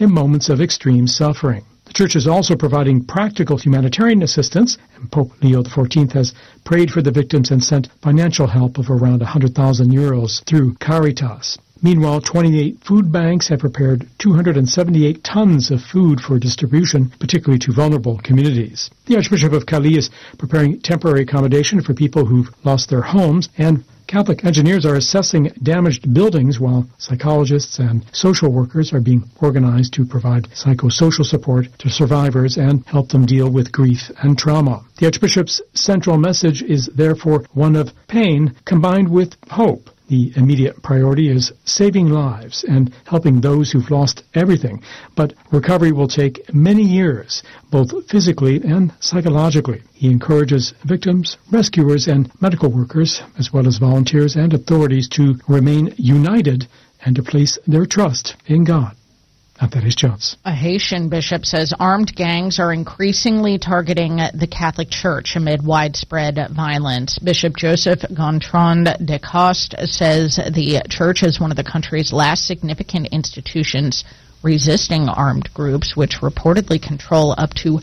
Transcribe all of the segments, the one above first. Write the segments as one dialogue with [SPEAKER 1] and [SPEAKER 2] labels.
[SPEAKER 1] in moments of extreme suffering. The Church is also providing practical humanitarian assistance, and Pope Leo XIV has prayed for the victims and sent financial help of around 100,000 euros through Caritas. Meanwhile, 28 food banks have prepared 278 tons of food for distribution, particularly to vulnerable communities. The Archbishop of Cali is preparing temporary accommodation for people who've lost their homes, and Catholic engineers are assessing damaged buildings while psychologists and social workers are being organized to provide psychosocial support to survivors and help them deal with grief and trauma. The Archbishop's central message is therefore one of pain combined with hope. The immediate priority is saving lives and helping those who've lost everything, but recovery will take many years, both physically and psychologically. He encourages victims, rescuers, and medical workers, as well as volunteers and authorities, to remain united and to place their trust in God. That is Jones.
[SPEAKER 2] A Haitian bishop says armed gangs are increasingly targeting the Catholic Church amid widespread violence. Bishop Joseph Gontran de Coste says the church is one of the country's last significant institutions resisting armed groups, which reportedly control up to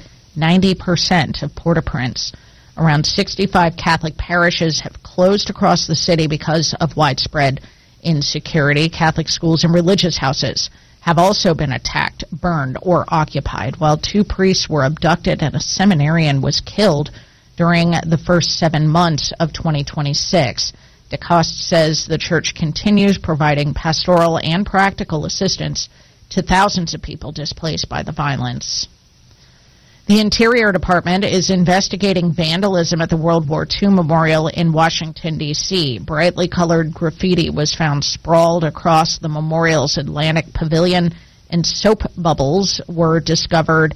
[SPEAKER 2] 90% of Port-au-Prince. Around 65 Catholic parishes have closed across the city because of widespread insecurity. Catholic schools and religious houses have also been attacked, burned, or occupied, while 2 priests were abducted and a seminarian was killed during the first 7 months of 2026. DeCoste says the church continues providing pastoral and practical assistance to thousands of people displaced by the violence. The Interior Department is investigating vandalism at the World War II Memorial in Washington, D.C. Brightly colored graffiti was found sprawled across the memorial's Atlantic Pavilion, and soap bubbles were discovered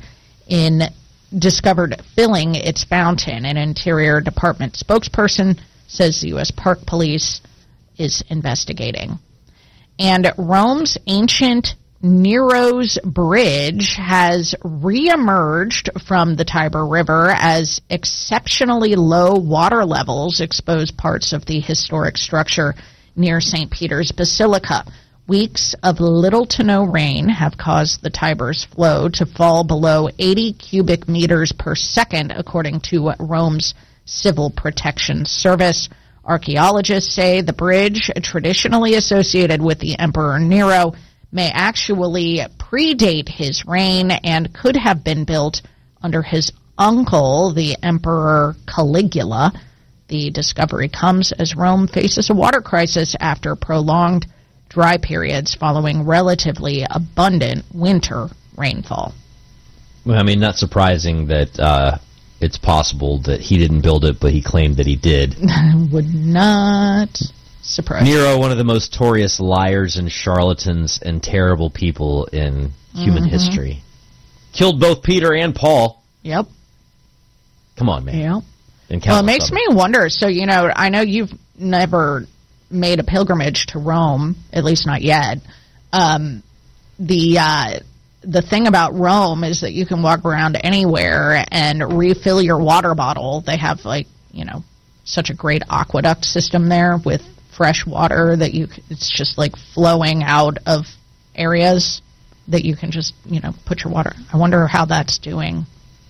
[SPEAKER 2] filling its fountain. An Interior Department spokesperson says the U.S. Park Police is investigating. And Rome's ancient Nero's Bridge has reemerged from the Tiber River as exceptionally low water levels expose parts of the historic structure near St. Peter's Basilica. Weeks of little to no rain have caused the Tiber's flow to fall below 80 cubic meters per second, according to Rome's Civil Protection Service. Archaeologists say the bridge, traditionally associated with the Emperor Nero, may actually predate his reign and could have been built under his uncle, the Emperor Caligula. The discovery comes as Rome faces a water crisis after prolonged dry periods following relatively abundant winter rainfall.
[SPEAKER 3] Well, I mean, not surprising that it's possible that he didn't build it, but he claimed that he did.
[SPEAKER 2] Would not surprise.
[SPEAKER 3] Nero, one of the most notorious liars and charlatans and terrible people in human history. Killed both Peter and Paul.
[SPEAKER 2] Yep.
[SPEAKER 3] Come on, man.
[SPEAKER 2] Yep. Well, it makes me wonder. So, I know you've never made a pilgrimage to Rome, at least not yet. The thing about Rome is that you can walk around anywhere and refill your water bottle. They have, such a great aqueduct system there with fresh water that it's just like flowing out of areas that you can just, put your water. I wonder how that's doing.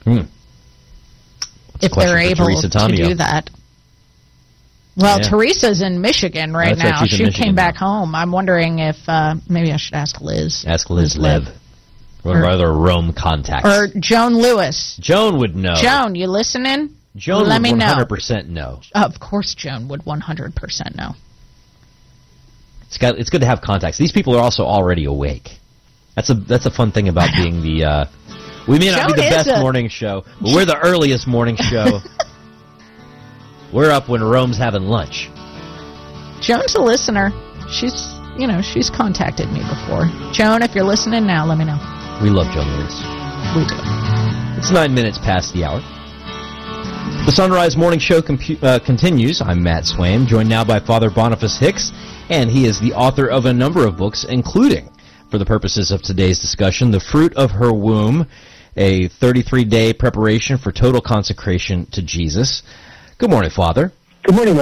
[SPEAKER 2] If they're able to do that. Well, yeah. Teresa's in Michigan right now.
[SPEAKER 3] Right,
[SPEAKER 2] she came back home. I'm wondering if maybe I should ask Liz.
[SPEAKER 3] Ask Liz Lev. One of our other Rome contacts.
[SPEAKER 2] Or Joan Lewis.
[SPEAKER 3] Joan would know.
[SPEAKER 2] Joan, you listening?
[SPEAKER 3] Joan
[SPEAKER 2] Let
[SPEAKER 3] would
[SPEAKER 2] me
[SPEAKER 3] 100% know.
[SPEAKER 2] Of course Joan would 100% know.
[SPEAKER 3] It's good to have contacts. These people are also already awake. That's a fun thing about being the... we may not be the best morning show, but we're the earliest morning show. We're up when Rome's having lunch.
[SPEAKER 2] Joan's a listener. She's contacted me before. Joan, if you're listening now, let me know.
[SPEAKER 3] We love Joan Lewis.
[SPEAKER 2] We do.
[SPEAKER 3] It's 9 minutes past the hour. The Sunrise Morning Show continues. I'm Matt Swaim, joined now by Father Boniface Hicks, and he is the author of a number of books, including, for the purposes of today's discussion, The Fruit of Her Womb, a 33-day preparation for total consecration to Jesus. Good morning, Father.
[SPEAKER 4] Good morning, Matt.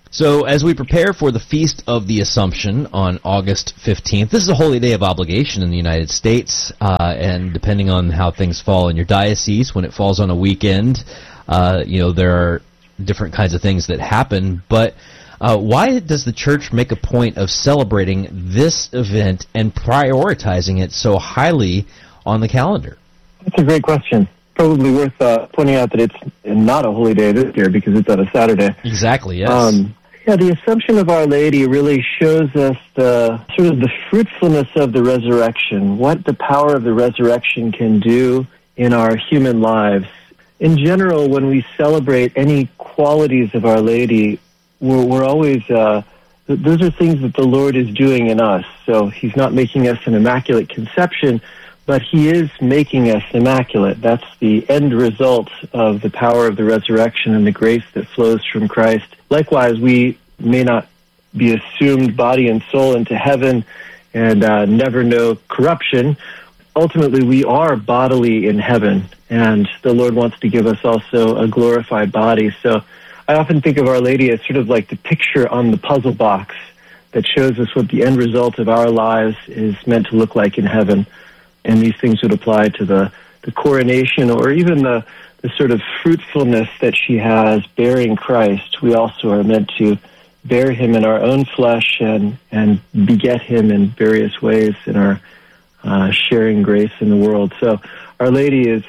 [SPEAKER 3] So as we prepare for the Feast of the Assumption on August 15th, this is a holy day of obligation in the United States, and depending on how things fall in your diocese, when it falls on a weekend, there are different kinds of things that happen. But why does the Church make a point of celebrating this event and prioritizing it so highly on the calendar?
[SPEAKER 4] That's a great question. Probably worth pointing out that it's not a holy day this year because it's on a Saturday.
[SPEAKER 3] Exactly, yes.
[SPEAKER 4] The Assumption of Our Lady really shows us the fruitfulness of the resurrection, what the power of the resurrection can do in our human lives. In general, when we celebrate any qualities of Our Lady, we're always, those are things that the Lord is doing in us. So He's not making us an immaculate conception, but He is making us immaculate. That's the end result of the power of the resurrection and the grace that flows from Christ. Likewise, we may not be assumed body and soul into heaven and never know corruption. Ultimately, we are bodily in heaven, and the Lord wants to give us also a glorified body. So I often think of Our Lady as sort of like the picture on the puzzle box that shows us what the end result of our lives is meant to look like in heaven. And these things would apply to the coronation or even the sort of fruitfulness that she has bearing Christ. We also are meant to bear Him in our own flesh and beget Him in various ways in our sharing grace in the world. So Our Lady is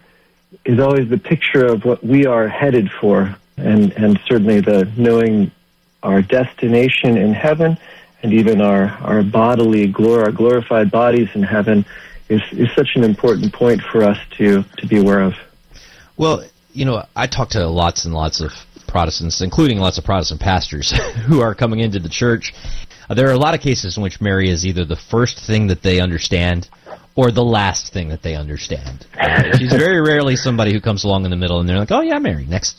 [SPEAKER 4] always the picture of what we are headed for, and certainly the knowing our destination in heaven and even our bodily glory, our glorified bodies in heaven is such an important point for us to be aware of.
[SPEAKER 3] Well, I talk to lots and lots of Protestants, including lots of Protestant pastors who are coming into the church. There are a lot of cases in which Mary is either the first thing that they understand or the last thing that they understand. She's very rarely somebody who comes along in the middle and they're like, oh yeah, Mary, next.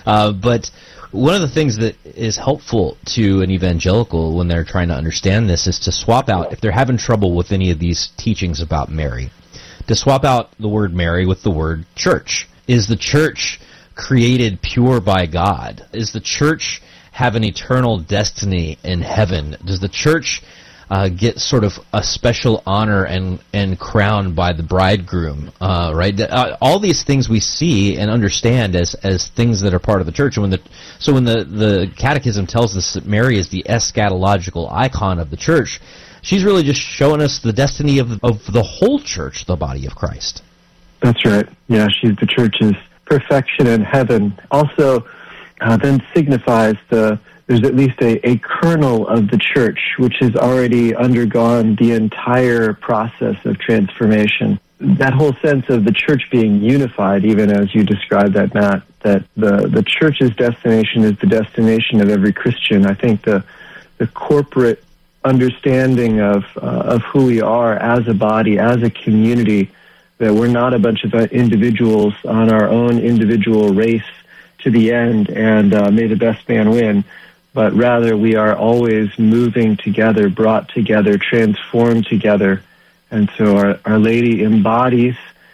[SPEAKER 3] But one of the things that is helpful to an evangelical when they're trying to understand this is to swap out, if they're having trouble with any of these teachings about Mary, to swap out the word Mary with the word church. Is the church created pure by God? Is the church have an eternal destiny in heaven? Does the church get sort of a special honor and crowned by the bridegroom? Right? All these things we see and understand as things that are part of the church. And when the Catechism tells us that Mary is the eschatological icon of the church, she's really just showing us the destiny of the whole church, the body of Christ.
[SPEAKER 4] That's right. Yeah, she's the church's perfection in heaven. Also, then signifies there's at least a kernel of the church which has already undergone the entire process of transformation. That whole sense of the church being unified, even as you described that, Matt, that the church's destination is the destination of every Christian. I think the corporate understanding of who we are as a body, as a community, that we're not a bunch of individuals on our own individual race to the end and may the best man win, but rather we are always moving together, brought together, transformed together. And so Our Lady embodies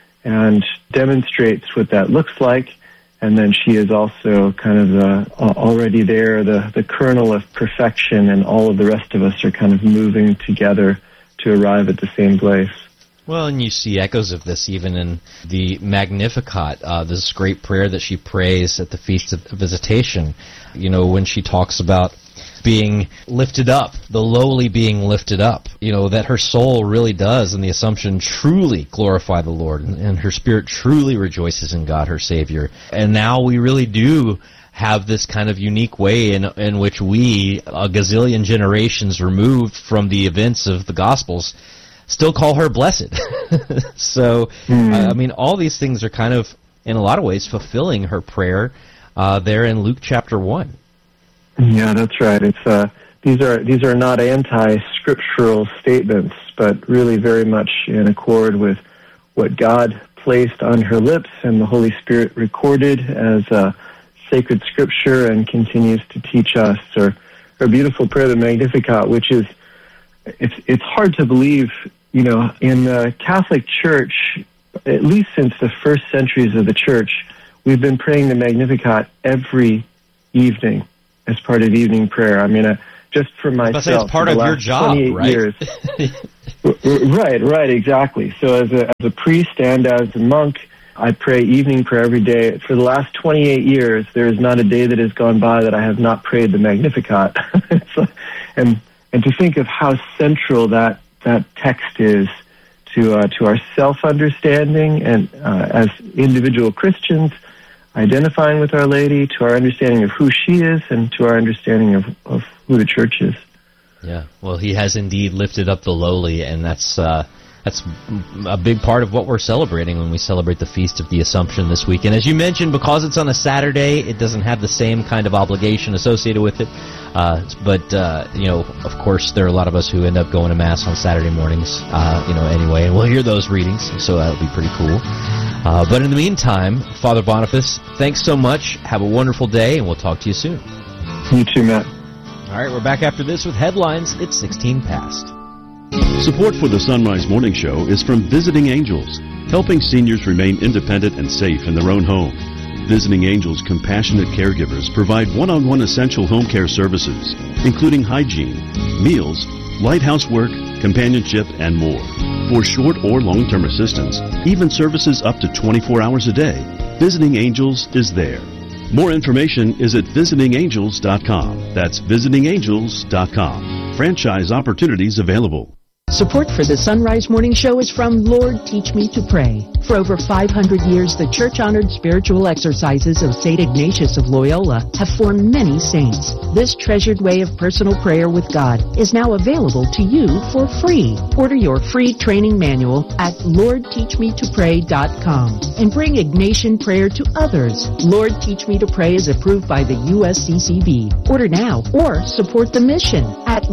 [SPEAKER 4] and demonstrates what that looks like, and then she is also kind of already there, the kernel of perfection, and all of the rest of us are kind of moving together to arrive at the same place.
[SPEAKER 3] Well, and you see echoes of this even in the Magnificat, this great prayer that she prays at the Feast of Visitation, when she talks about being lifted up, the lowly being lifted up, that her soul really does in the Assumption truly glorify the Lord, and her spirit truly rejoices in God, her Savior. And now we really do have this kind of unique way in which we, a gazillion generations removed from the events of the Gospels, still call her blessed. So, all these things are kind of, in a lot of ways, fulfilling her prayer there in Luke chapter 1.
[SPEAKER 4] Yeah, that's right. It's these are not anti-scriptural statements, but really very much in accord with what God placed on her lips and the Holy Spirit recorded as sacred scripture and continues to teach us. Or her beautiful prayer, the Magnificat, which is, it's hard to believe, in the Catholic Church, at least since the first centuries of the Church, we've been praying the Magnificat every evening. as part of evening prayer. I mean, just for myself,
[SPEAKER 3] it's part of your job,
[SPEAKER 4] 28
[SPEAKER 3] right?
[SPEAKER 4] years. Right, exactly. So as a priest and as a monk, I pray evening prayer every day. For the last 28 years, there is not a day that has gone by that I have not prayed the Magnificat. and to think of how central that text is to our self-understanding and as individual Christians, identifying with Our Lady, to our understanding of who she is, and to our understanding of who the Church is.
[SPEAKER 3] Yeah, well, he has indeed lifted up the lowly, and that's a big part of what we're celebrating when we celebrate the Feast of the Assumption this week. And as you mentioned, because it's on a Saturday, it doesn't have the same kind of obligation associated with it. But of course, there are a lot of us who end up going to Mass on Saturday mornings, anyway, and we'll hear those readings, so that'll be pretty cool. But in the meantime, Father Boniface, thanks so much. Have a wonderful day, and we'll talk to you soon.
[SPEAKER 4] You too, Matt.
[SPEAKER 3] All right, we're back after this with headlines. It's 16 past.
[SPEAKER 5] Support for the Sunrise Morning Show is from Visiting Angels, helping seniors remain independent and safe in their own home. Visiting Angels compassionate caregivers provide one-on-one essential home care services, including hygiene, meals, light housework, companionship, and more. For short or long-term assistance, even services up to 24 hours a day, Visiting Angels is there. More information is at visitingangels.com. That's visitingangels.com. Franchise opportunities available.
[SPEAKER 6] Support for the Sunrise Morning Show is from Lord Teach Me to Pray. For over 500 years, the church-honored spiritual exercises of St. Ignatius of Loyola have formed many saints. This treasured way of personal prayer with God is now available to you for free. Order your free training manual at LordTeachMeToPray.com and bring Ignatian prayer to others. Lord Teach Me to Pray is approved by the USCCB. Order now or support the mission at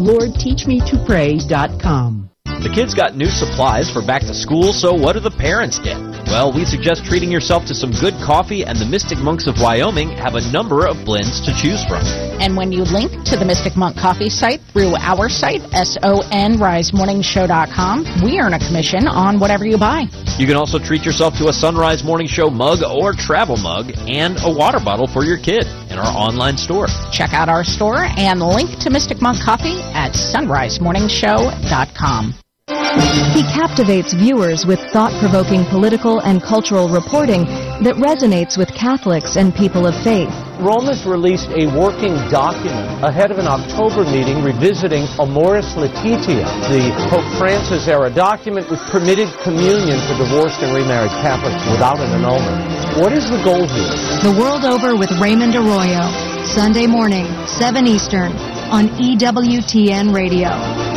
[SPEAKER 6] LordTeachMeToPray.com.
[SPEAKER 3] The kids got new supplies for back to school, so what do the parents get? Well, we suggest treating yourself to some good coffee, and the Mystic Monks of Wyoming have a number of blends to choose from.
[SPEAKER 2] And when you link to the Mystic Monk Coffee site through our site, sonrisemorningshow.com, we earn a commission on whatever you buy.
[SPEAKER 3] You can also treat yourself to a Sunrise Morning Show mug or travel mug and a water bottle for your kid in our online store.
[SPEAKER 2] Check out our store and link to Mystic Monk Coffee at sonrisemorningshow.com.
[SPEAKER 7] He captivates viewers with thought-provoking political and cultural reporting that resonates with Catholics and people of faith.
[SPEAKER 8] Rome has released a working document ahead of an October meeting revisiting Amoris Laetitia, the Pope Francis-era document which permitted communion for divorced and remarried Catholics without an annulment. What is the goal here?
[SPEAKER 7] The World Over with Raymond Arroyo, Sunday morning, 7 Eastern, on EWTN Radio.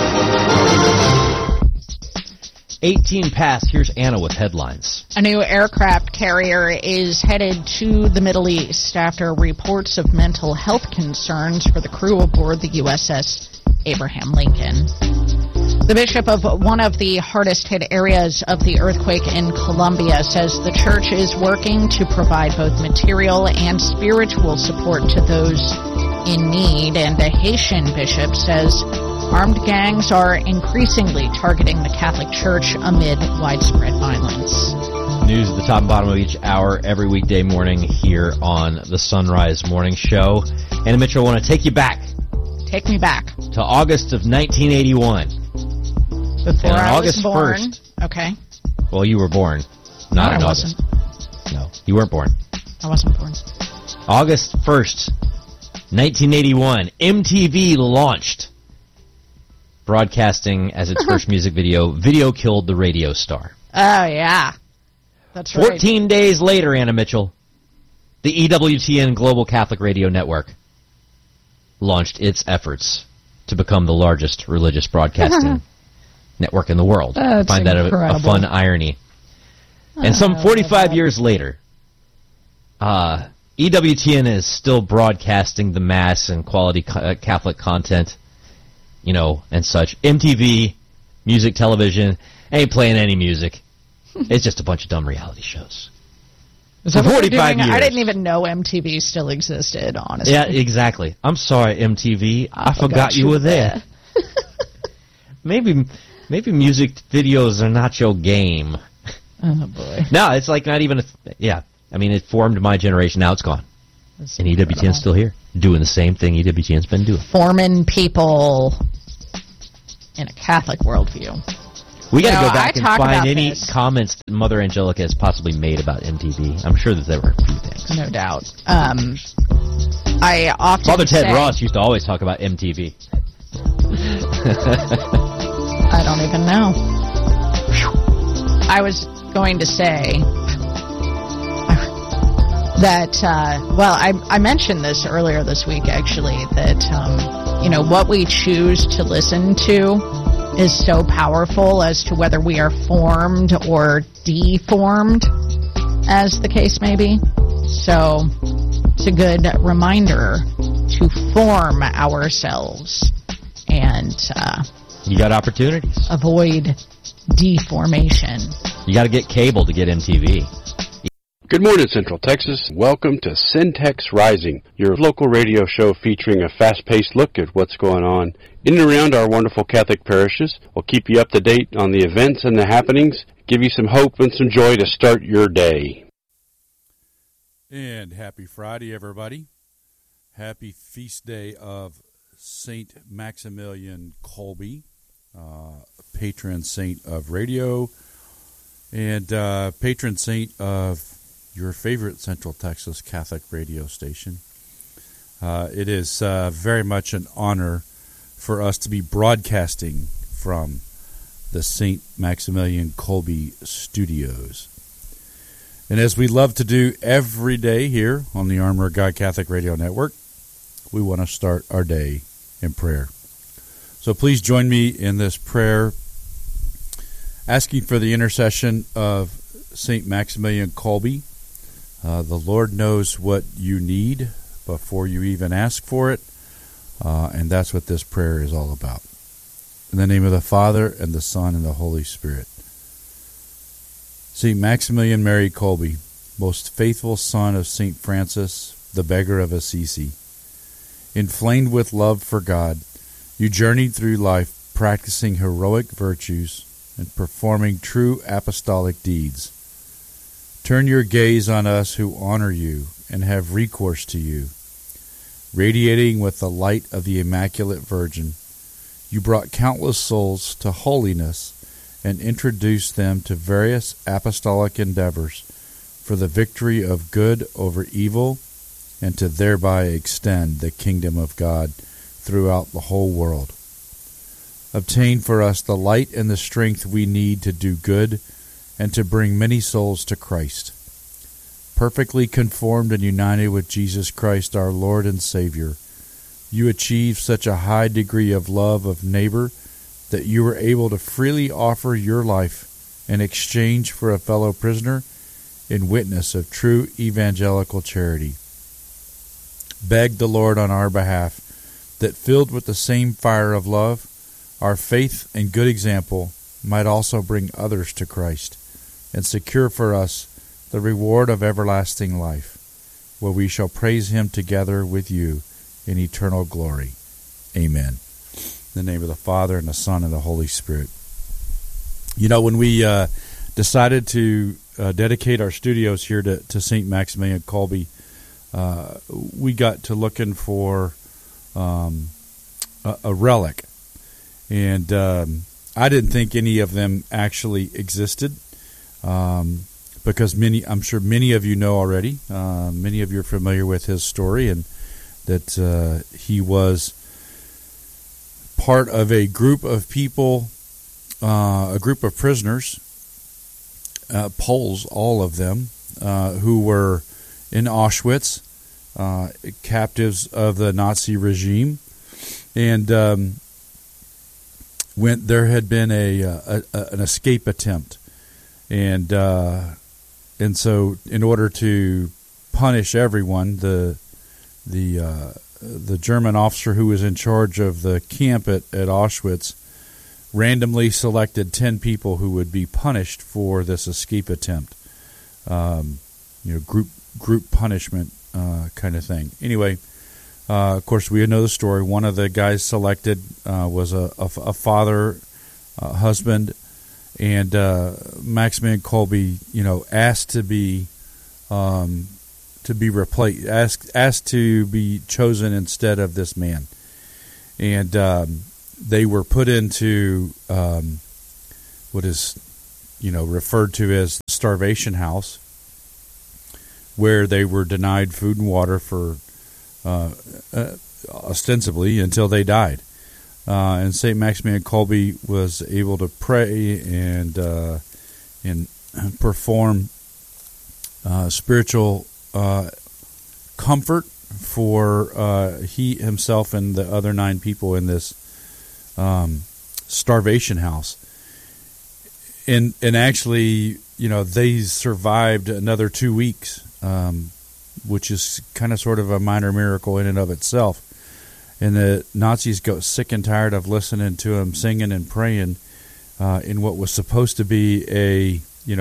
[SPEAKER 3] 18 past, here's Anna with headlines.
[SPEAKER 2] A new aircraft carrier is headed to the Middle East after reports of mental health concerns for the crew aboard the USS Abraham Lincoln. The bishop of one of the hardest-hit areas of the earthquake in Colombia says the church is working to provide both material and spiritual support to those in need, and a Haitian bishop says armed gangs are increasingly targeting the Catholic Church amid widespread violence.
[SPEAKER 3] News at the top and bottom of each hour every weekday morning here on the Sunrise Morning Show. Anna Mitchell, I want to take you back.
[SPEAKER 2] Take me back.
[SPEAKER 3] To August of 1981.
[SPEAKER 2] Before
[SPEAKER 3] and on
[SPEAKER 2] I
[SPEAKER 3] August
[SPEAKER 2] was born.
[SPEAKER 3] 1st.
[SPEAKER 2] Okay.
[SPEAKER 3] Well, you were born. Not in August. No, you weren't born.
[SPEAKER 2] I wasn't born.
[SPEAKER 3] August 1st, 1981, MTV launched, broadcasting as its first music video, Video Killed the Radio Star.
[SPEAKER 2] Oh, yeah. That's right.
[SPEAKER 3] 14 days later, Anna Mitchell, the EWTN Global Catholic Radio Network launched its efforts to become the largest religious broadcasting network in the world.
[SPEAKER 2] That's
[SPEAKER 3] I find that
[SPEAKER 2] incredible.
[SPEAKER 3] a fun irony. And some 45 years later, EWTN is still broadcasting the Mass and quality Catholic content, and such. MTV, music television, ain't playing any music. It's just a bunch of dumb reality shows.
[SPEAKER 2] Is that
[SPEAKER 3] For
[SPEAKER 2] what we're
[SPEAKER 3] 45
[SPEAKER 2] doing?
[SPEAKER 3] years.
[SPEAKER 2] I didn't even know MTV still existed, honestly.
[SPEAKER 3] Yeah, exactly. I'm sorry, MTV. I forgot you were there. Maybe music videos are not your game.
[SPEAKER 2] Oh, boy.
[SPEAKER 3] No, it's like not even... it formed my generation. Now it's gone. And EWTN's still here, doing the same thing EWTN's been doing.
[SPEAKER 2] Forming people in a Catholic worldview.
[SPEAKER 3] We got to go back and find any comments that Mother Angelica has possibly made about MTV. I'm sure that there were a few things.
[SPEAKER 2] No doubt. I often
[SPEAKER 3] Father Ted Ross used to always talk about MTV.
[SPEAKER 2] I don't even know. I was going to say that, I mentioned this earlier this week, actually, that, what we choose to listen to is so powerful as to whether we are formed or deformed, as the case may be. So it's a good reminder to form ourselves and
[SPEAKER 3] you got opportunities.
[SPEAKER 2] Avoid deformation.
[SPEAKER 3] You got to get cable to get MTV.
[SPEAKER 9] Good morning, Central Texas. Welcome to Syntex Rising, your local radio show featuring a fast-paced look at what's going on in and around our wonderful Catholic parishes. We'll keep you up to date on the events and the happenings, give you some hope and some joy to start your day.
[SPEAKER 10] And happy Friday, everybody. Happy feast day of St. Maximilian Kolbe, patron saint of radio and patron saint of your favorite Central Texas Catholic radio station. It is very much an honor for us to be broadcasting from the St. Maximilian Kolbe studios. And as we love to do every day here on the Armor of God Catholic Radio Network, we want to start our day in prayer. So please join me in this prayer, asking for the intercession of St. Maximilian Kolbe. The Lord knows what you need before you even ask for it, and that's what this prayer is all about. In the name of the Father, and the Son, and the Holy Spirit. St. Maximilian Mary Kolbe, most faithful son of St. Francis, the beggar of Assisi. Inflamed with love for God, you journeyed through life practicing heroic virtues and performing true apostolic deeds. Turn your gaze on us who honor you and have recourse to you. Radiating with the light of the Immaculate Virgin, you brought countless souls to holiness and introduced them to various apostolic endeavors for the victory of good over evil and to thereby extend the kingdom of God throughout the whole world. Obtain for us the light and the strength we need to do good and to bring many souls to Christ. Perfectly conformed and united with Jesus Christ, our Lord and Savior, you achieved such a high degree of love of neighbor that you were able to freely offer your life in exchange for a fellow prisoner in witness of true evangelical charity. Beg the Lord on our behalf that, filled with the same fire of love, our faith and good example might also bring others to Christ and secure for us the reward of everlasting life, where we shall praise him together with you in eternal glory. Amen. In the name of the Father, and the Son, and the Holy Spirit. You know, when we decided to dedicate our studios here to St. Maximilian Kolbe, we got to looking for a relic. And I didn't think any of them actually existed, because I'm sure many of you know already. Many of you are familiar with his story, and that he was part of a group of people, a group of prisoners, Poles, all of them, who were in Auschwitz, captives of the Nazi regime, and when there had been an escape attempt, and so in order to punish everyone, the German officer who was in charge of the camp at Auschwitz randomly selected 10 people who would be punished for this escape attempt. Group punishment kind of thing. Anyway, of course, we know the story. One of the guys selected was a father, husband, and Maximilian Kolbe, asked to be be replaced, asked to be chosen instead of this man, and they were put into what is referred to as starvation house, where they were denied food and water for ostensibly until they died. And St. Maximilian Kolbe was able to pray and perform spiritual comfort for he himself and the other 9 people in this starvation house. And actually, they survived another 2 weeks, which is kind of sort of a minor miracle in and of itself. And the Nazis got sick and tired of listening to him singing and praying in what was supposed to be a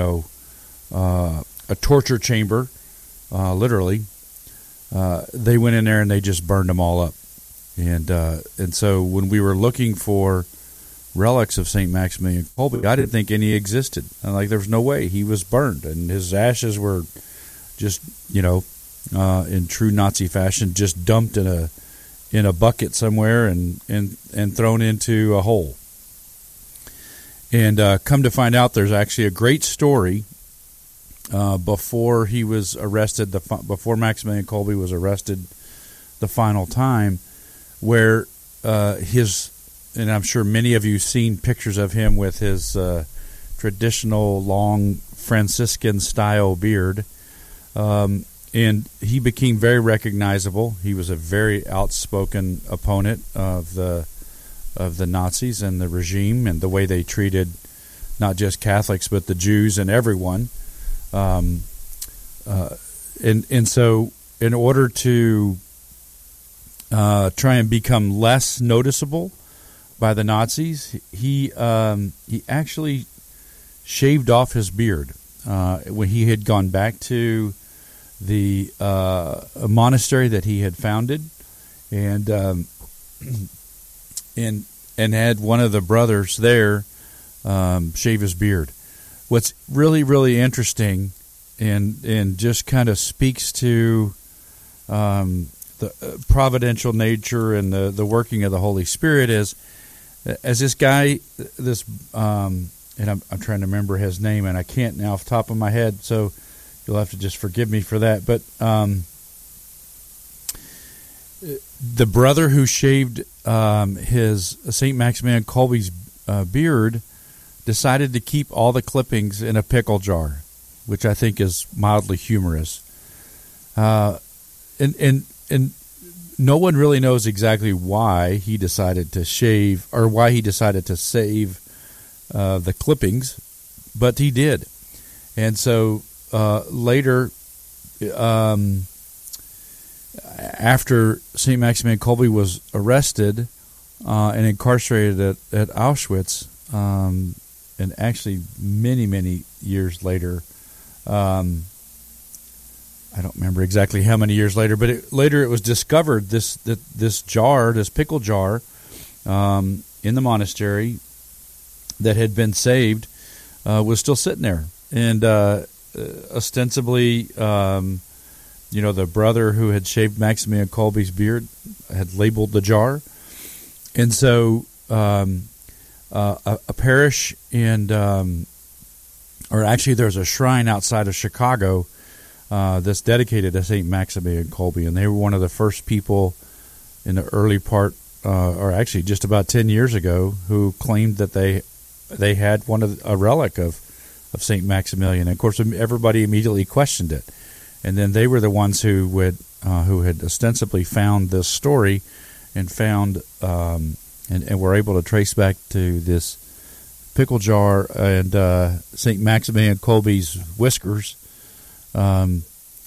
[SPEAKER 10] torture chamber, literally. They went in there and they just burned them all up. And so when we were looking for relics of St. Maximilian Kolbe, I didn't think any existed. There was no way. He was burned, and his ashes were just, in true Nazi fashion, just dumped in a bucket somewhere and thrown into a hole. And come to find out, there's actually a great story before he was arrested, before Maximilian Kolbe was arrested the final time, where and I'm sure many of you have seen pictures of him with his traditional long Franciscan-style beard. And he became very recognizable. He was a very outspoken opponent of the Nazis and the regime and the way they treated not just Catholics but the Jews and everyone. And so, in order to try and become less noticeable by the Nazis, he actually shaved off his beard when he had gone back to the monastery that he had founded, and had one of the brothers there shave his beard. What's really, really interesting and just kind of speaks to the providential nature and the working of the Holy Spirit is, as this guy, and I'm trying to remember his name, and I can't now off the top of my head, so you'll have to just forgive me for that. But the brother who shaved his St. Maximilian Kolbe's beard decided to keep all the clippings in a pickle jar, which I think is mildly humorous. And no one really knows exactly why he decided to shave, or why he decided to save the clippings, but he did. And so later, after St. Maximilian Kolbe was arrested and incarcerated at Auschwitz, and actually many, many years later, I don't remember exactly how many years later, but later it was discovered this pickle jar, in the monastery that had been saved, was still sitting there. And ostensibly, the brother who had shaved Maximilian Kolbe's beard had labeled the jar. And so a parish or actually there's a shrine outside of Chicago that's dedicated to St. Maximilian Kolbe, and they were one of the first people in the early part, or actually just about 10 years ago, who claimed that they had a relic of St. Maximilian. And of course, everybody immediately questioned it, and then they were the ones who had ostensibly found this story and found and were able to trace back to this pickle jar and St. Maximilian Kolbe's whiskers. And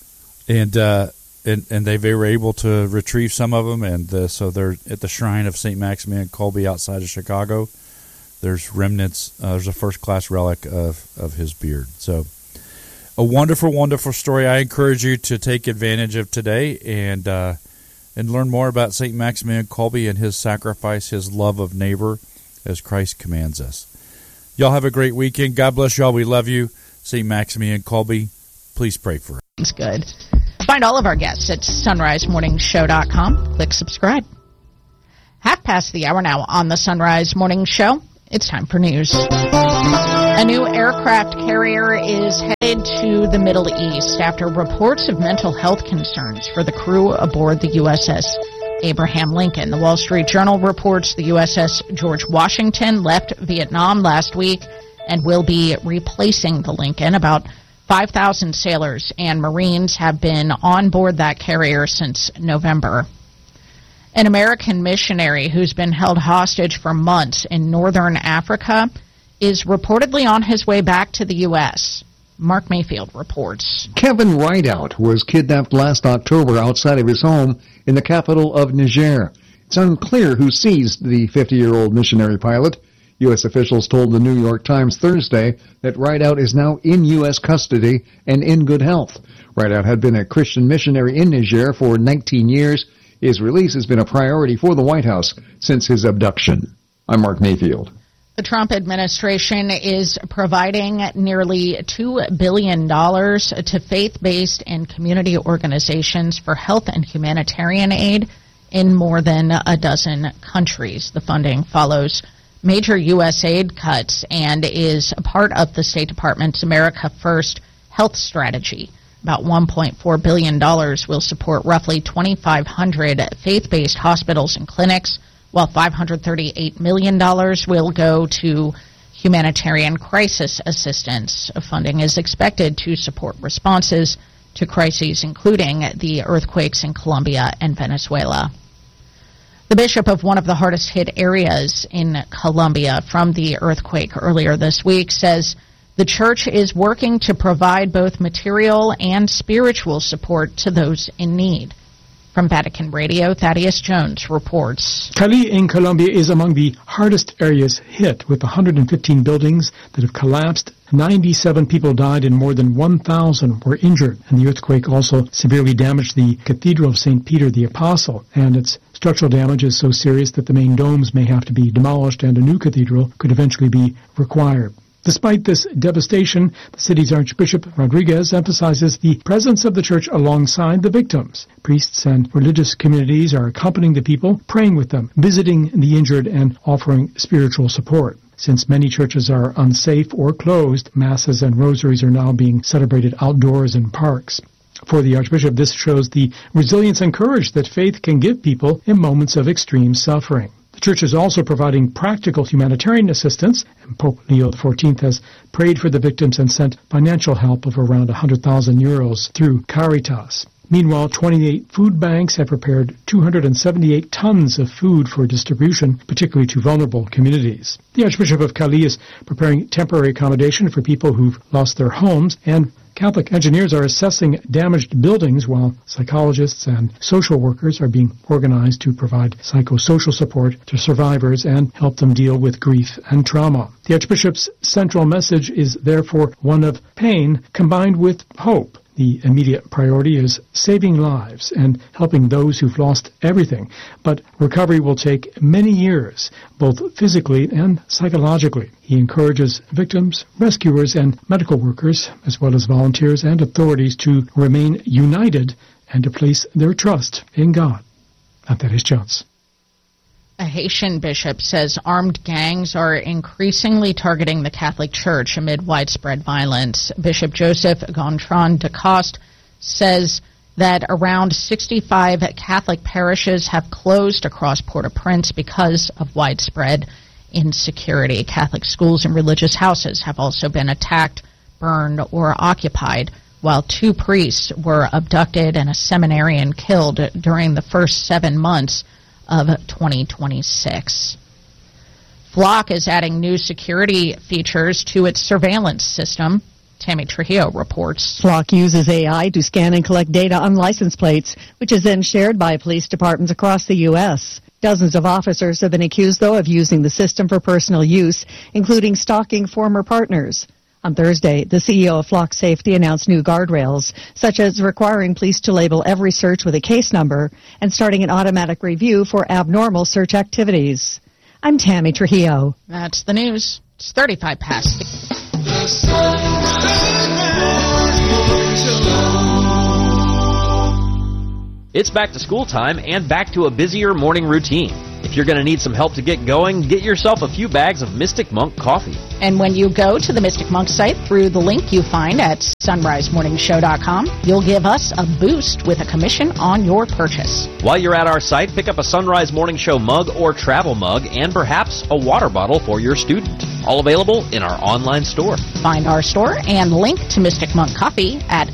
[SPEAKER 10] they were able to retrieve some of them, and so they're at the shrine of St. Maximilian Kolbe outside of Chicago. There's remnants. There's a first-class relic of his beard. So, a wonderful, wonderful story. I encourage you to take advantage of today and learn more about St. Maximilian Kolbe and his sacrifice, his love of neighbor, as Christ commands us. Y'all have a great weekend. God bless y'all. We love you. St. Maximilian Kolbe, please pray for us.
[SPEAKER 2] It's good. Find all of our guests at sunrisemorningshow.com. Click subscribe. 1:30 now on the Sunrise Morning Show. It's time for news. A new aircraft carrier is headed to the Middle East after reports of mental health concerns for the crew aboard the USS Abraham Lincoln. The Wall Street Journal reports the USS George Washington left Vietnam last week and will be replacing the Lincoln. About 5,000 sailors and Marines have been on board that carrier since November. An American missionary who's been held hostage for months in northern Africa is reportedly on his way back to the U.S. Mark Mayfield reports.
[SPEAKER 11] Kevin Rideout was kidnapped last October outside of his home in the capital of Niger. It's unclear who seized the 50-year-old missionary pilot. U.S. officials told the New York Times Thursday that Rideout is now in U.S. custody and in good health. Rideout had been a Christian missionary in Niger for 19 years. His release has been a priority for the White House since his abduction. I'm Mark Mayfield.
[SPEAKER 2] The Trump administration is providing nearly $2 billion to faith-based and community organizations for health and humanitarian aid in more than a dozen countries. The funding follows major U.S. aid cuts and is a part of the State Department's America First health strategy. About $1.4 billion will support roughly 2,500 faith-based hospitals and clinics, while $538 million will go to humanitarian crisis assistance. Funding is expected to support responses to crises, including the earthquakes in Colombia and Venezuela. The bishop of one of the hardest hit areas in Colombia from the earthquake earlier this week says the church is working to provide both material and spiritual support to those in need. From Vatican Radio, Thaddeus Jones reports.
[SPEAKER 1] Cali in Colombia is among the hardest areas hit, with 115 buildings that have collapsed. 97 people died and more than 1,000 were injured. And the earthquake also severely damaged the Cathedral of St. Peter the Apostle, and its structural damage is so serious that the main domes may have to be demolished and a new cathedral could eventually be required. Despite this devastation, the city's Archbishop Rodriguez emphasizes the presence of the church alongside the victims. Priests and religious communities are accompanying the people, praying with them, visiting the injured, and offering spiritual support. Since many churches are unsafe or closed, masses and rosaries are now being celebrated outdoors in parks. For the Archbishop, this shows the resilience and courage that faith can give people in moments of extreme suffering. The church is also providing practical humanitarian assistance, and Pope Leo XIV has prayed for the victims and sent financial help of around 100,000 euros through Caritas. Meanwhile, 28 food banks have prepared 278 tons of food for distribution, particularly to vulnerable communities. The Archbishop of Cali is preparing temporary accommodation for people who've lost their homes, and Catholic engineers are assessing damaged buildings while psychologists and social workers are being organized to provide psychosocial support to survivors and help them deal with grief and trauma. The Archbishop's central message is therefore one of pain combined with hope. The immediate priority is saving lives and helping those who've lost everything, but recovery will take many years, both physically and psychologically. He encourages victims, rescuers, and medical workers, as well as volunteers and authorities, to remain united and to place their trust in God. And that is Jones.
[SPEAKER 2] A Haitian bishop says armed gangs are increasingly targeting the Catholic Church amid widespread violence. Bishop Joseph Gontran de Coste says that around 65 Catholic parishes have closed across Port-au-Prince because of widespread insecurity. Catholic schools and religious houses have also been attacked, burned, or occupied, while 2 priests were abducted and a seminarian killed during the first 7 months of 2026. Flock is adding new security features to its surveillance system. Tammy Trujillo reports.
[SPEAKER 12] Flock uses AI to scan and collect data on license plates, which is then shared by police departments across the U.S. Dozens of officers have been accused, though, of using the system for personal use, including stalking former partners. On Thursday, the CEO of Flock Safety announced new guardrails, such as requiring police to label every search with a case number and starting an automatic review for abnormal search activities. I'm Tammy Trujillo.
[SPEAKER 2] That's the news. It's 35 past.
[SPEAKER 3] It's back to school time and back to a busier morning routine. If you're going to need some help to get going, get yourself a few bags of Mystic Monk coffee.
[SPEAKER 2] And when you go to the Mystic Monk site through the link you find at sunrisemorningshow.com, you'll give us a boost with a commission on your purchase.
[SPEAKER 3] While you're at our site, pick up a Sunrise Morning Show mug or travel mug and perhaps a water bottle for your student. All available in our online store.
[SPEAKER 2] Find our store and link to Mystic Monk Coffee at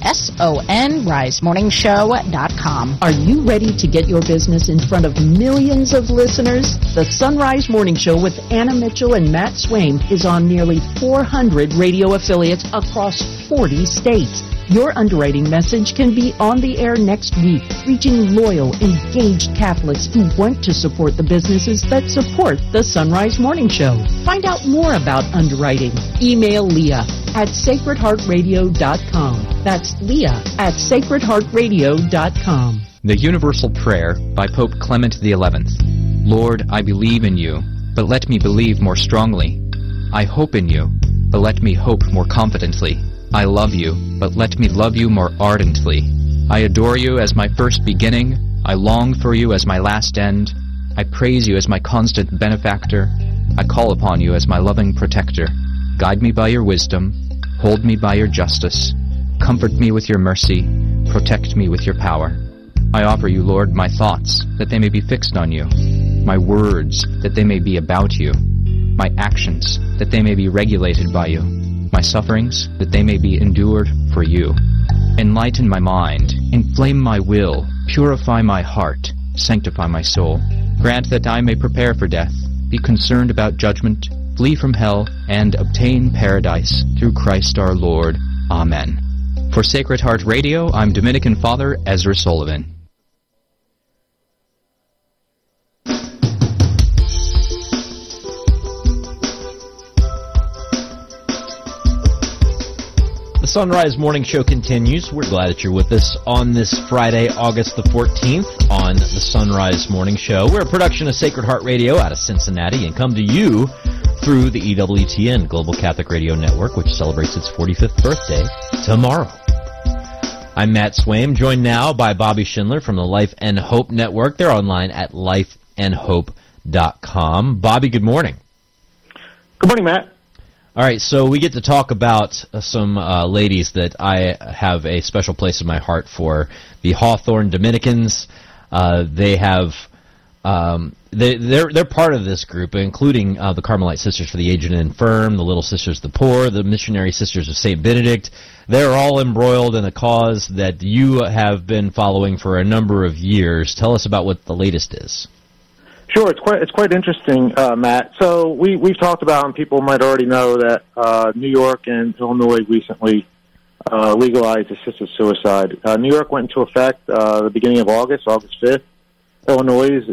[SPEAKER 2] sunrisemorningshow.com.
[SPEAKER 6] Are you ready to get your business in front of millions of listeners? The Sunrise Morning Show with Anna Mitchell and Matt Swaim is on nearly 400 radio affiliates across 40 states. Your underwriting message can be on the air next week, reaching loyal, engaged Catholics who want to support the businesses that support the Sunrise Morning Show. Find out more about underwriting. Email Leah at sacredheartradio.com. That's Leah at sacredheartradio.com.
[SPEAKER 13] The Universal Prayer by Pope Clement XI. Lord, I believe in you, but let me believe more strongly. I hope in you, but let me hope more confidently. I love you, but let me love you more ardently. I adore you as my first beginning. I long for you as my last end. I praise you as my constant benefactor. I call upon you as my loving protector. Guide me by your wisdom. Hold me by your justice. Comfort me with your mercy. Protect me with your power. I offer you, Lord, my thoughts, that they may be fixed on you. My words, that they may be about you. My actions, that they may be regulated by you. My sufferings, that they may be endured for you. Enlighten my mind, inflame my will, purify my heart, sanctify my soul. Grant that I may prepare for death, be concerned about judgment, flee from hell, and obtain paradise through Christ our Lord. Amen. For Sacred Heart Radio, I'm Dominican Father Ezra Sullivan.
[SPEAKER 3] The Sunrise Morning Show continues. We're glad that you're with us on this Friday, August the 14th on the Sunrise Morning Show. We're a production of Sacred Heart Radio out of Cincinnati and come to you through the EWTN Global Catholic Radio Network, which celebrates its 45th birthday tomorrow. I'm Matt Swaim, joined now by Bobby Schindler from the Life and Hope Network. They're online at lifeandhope.com. Bobby, good morning.
[SPEAKER 14] Good morning, Matt.
[SPEAKER 3] All right, so we get to talk about some ladies that I have a special place in my heart for. The Hawthorne Dominicans. They have they're part of this group, including the Carmelite Sisters for the Aged and Infirm, the Little Sisters of the Poor, the Missionary Sisters of St. Benedict. They're all embroiled in a cause that you have been following for a number of years. Tell us about what the latest is.
[SPEAKER 14] Sure, it's quite interesting, Matt. So we've talked about, and people might already know that New York and Illinois recently legalized assisted suicide. New York went into effect the beginning of August 5th. Illinois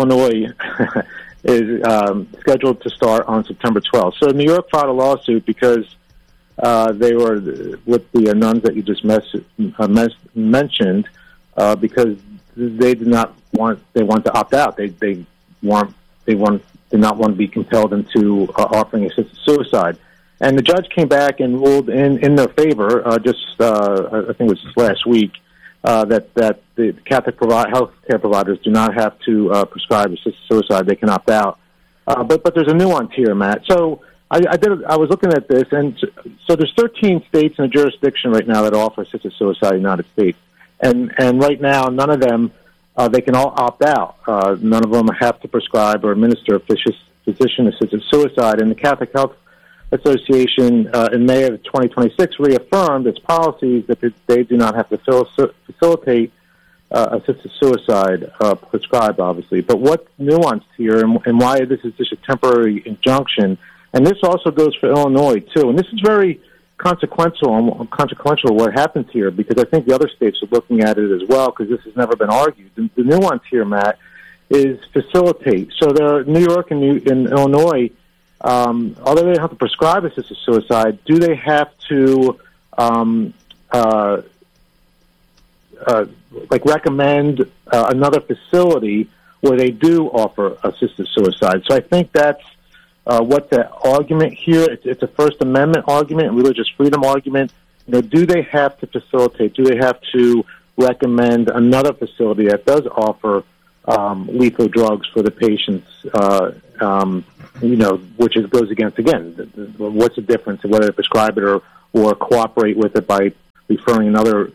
[SPEAKER 14] is scheduled to start on September 12th. So New York filed a lawsuit because they were with the nuns that you just mentioned because they did not want to opt out. They did not want to be compelled into offering assisted suicide. And the judge came back and ruled in their favor I think it was just last week, that the Catholic healthcare providers do not have to prescribe assisted suicide. They can opt out. But there's a nuance here, Matt. So I was looking at this, and so there's 13 states in a jurisdiction right now that offer assisted suicide in the United States. And right now, none of them, they can all opt out. None of them have to prescribe or administer physician-assisted suicide. And the Catholic Health Association in May of 2026 reaffirmed its policies that they do not have to facilitate assisted suicide prescribed, obviously. But what's nuanced here and why this is just a temporary injunction, and this also goes for Illinois, too. And this is very consequential what happens here, because I think the other states are looking at it as well, because this has never been argued. The nuance here, Matt, is facilitate. So there are New York and Illinois, although they don't have to prescribe assisted suicide, do they have to recommend another facility where they do offer assisted suicide? So I think that's what the argument here. It's a First Amendment argument, a religious freedom argument. Do they have to facilitate? Do they have to recommend another facility that does offer lethal drugs for the patients, which goes against, again, what's the difference of whether to prescribe it or cooperate with it by referring another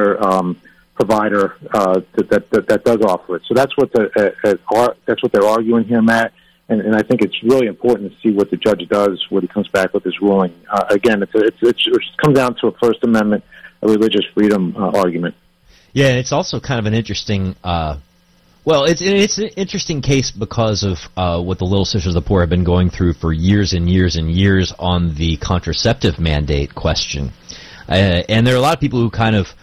[SPEAKER 14] provider that does offer it. So that's what they're arguing here, Matt. And I think it's really important to see what the judge does when he comes back with his ruling. Again, it comes down to a First Amendment, a religious freedom argument.
[SPEAKER 3] Yeah, it's also kind of an interesting. It's an interesting case because of what the Little Sisters of the Poor have been going through for years and years and years on the contraceptive mandate question, and there are a lot of people who kind of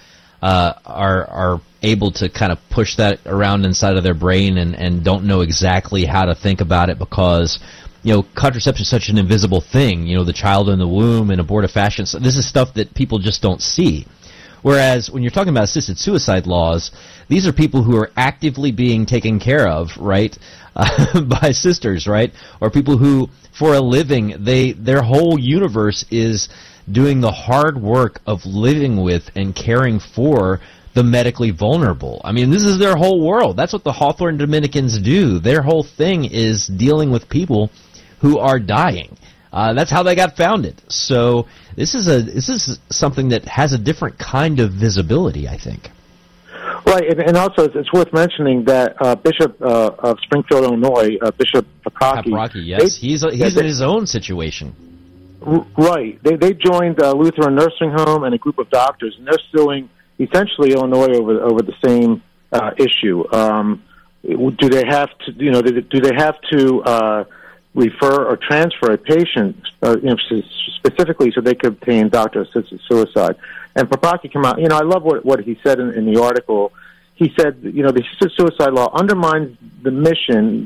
[SPEAKER 3] are able to kind of push that around inside of their brain and don't know exactly how to think about it because, contraception is such an invisible thing. The child in the womb and abortive fashion. So this is stuff that people just don't see. Whereas when you're talking about assisted suicide laws, these are people who are actively being taken care of, right, by sisters, right, or people who, for a living, their whole universe is doing the hard work of living with and caring for the medically vulnerable. I mean, this is their whole world. That's what the Hawthorne Dominicans do. Their whole thing is dealing with people who are dying. That's how they got founded. So this is something that has a different kind of visibility, I think.
[SPEAKER 14] Right, and also it's worth mentioning that Bishop of Springfield, Illinois, Bishop Paprocki,
[SPEAKER 3] yes, he's in his own situation.
[SPEAKER 14] Right, they joined Lutheran Nursing Home and a group of doctors, and they're suing essentially Illinois over the same issue. Do they have to? Do they have to refer or transfer a patient specifically so they could obtain doctor-assisted suicide? And Paprocki came out. I love what he said in the article. He said, the assisted suicide law undermines the mission,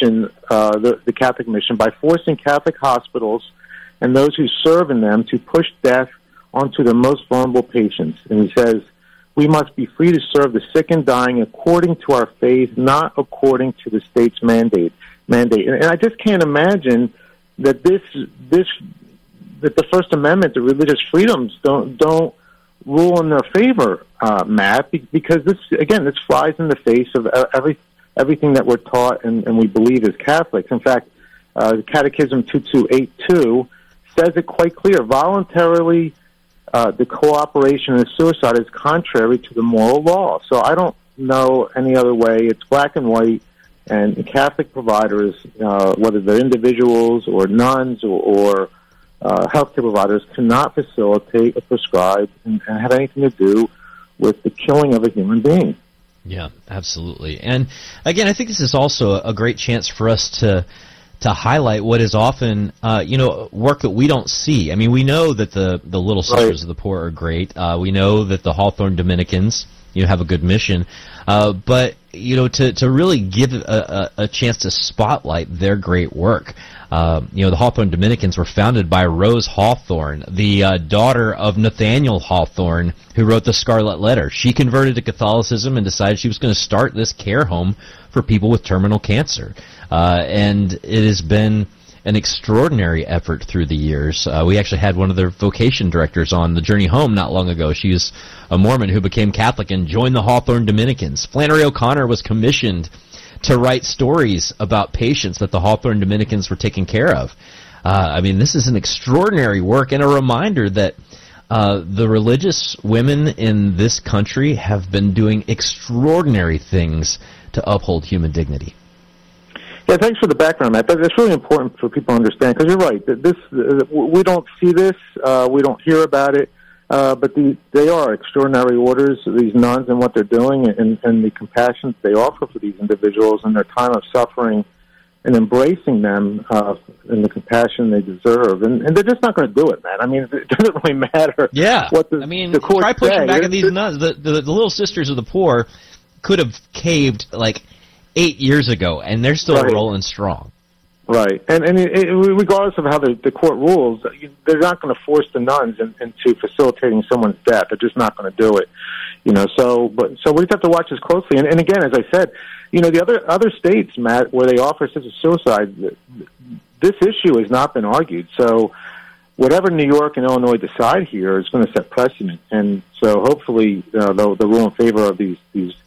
[SPEAKER 14] the Catholic mission, by forcing Catholic hospitals and those who serve in them to push death onto the most vulnerable patients. And he says, we must be free to serve the sick and dying according to our faith, not according to the state's mandate. And I just can't imagine that that the First Amendment, the religious freedoms, don't rule in their favor, Matt, because this flies in the face of everything that we're taught and we believe as Catholics. In fact, the Catechism 2282 says it quite clear. Voluntarily, the cooperation in suicide is contrary to the moral law. So I don't know any other way. It's black and white. And Catholic providers, whether they're individuals or nuns or healthcare providers, cannot facilitate or prescribe and have anything to do with the killing of a human being.
[SPEAKER 3] Yeah, absolutely. And again, I think this is also a great chance for us to highlight what is often, work that we don't see. I mean, we know that the Little Sisters of the Poor are great. We know that the Hawthorne Dominicans, have a good mission. But, to really give a chance to spotlight their great work. The Hawthorne Dominicans were founded by Rose Hawthorne, the daughter of Nathaniel Hawthorne, who wrote the Scarlet Letter. She converted to Catholicism and decided she was going to start this care home for people with terminal cancer. And it has been an extraordinary effort through the years. We actually had one of their vocation directors on the Journey Home not long ago. She was a Mormon who became Catholic and joined the Hawthorne Dominicans. Flannery O'Connor was commissioned to write stories about patients that the Hawthorne Dominicans were taking care of. This is an extraordinary work and a reminder that the religious women in this country have been doing extraordinary things to uphold human dignity.
[SPEAKER 14] Yeah, thanks for the background, Matt. That's really important for people to understand, because you're right. We don't see this, we don't hear about it, but they are extraordinary orders, these nuns, and what they're doing, and the compassion they offer for these individuals in their time of suffering, and embracing them and the compassion they deserve. And they're just not going to do it, man. I mean, it doesn't really matter.
[SPEAKER 3] Yeah.
[SPEAKER 14] What the courts
[SPEAKER 3] try pushing
[SPEAKER 14] say.
[SPEAKER 3] back at these nuns. The Little Sisters of the Poor could have caved 8 years ago, and they're still rolling strong. Right. And
[SPEAKER 14] regardless of how the court rules, they're not going to force the nuns into facilitating someone's death. They're just not going to do it. So we have to watch this closely. And again, as I said, the other states, Matt, where they offer assisted suicide, this issue has not been argued. So whatever New York and Illinois decide here is going to set precedent. And so hopefully they'll rule in favor of these